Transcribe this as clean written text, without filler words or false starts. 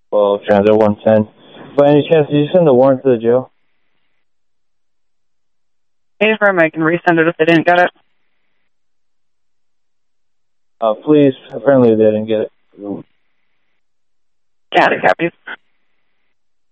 Well, Transit 110. By any chance, did you send the warrant to the jail? Affirm, I can resend it if they didn't get it. Please. Apparently they didn't get it. Got it, copies.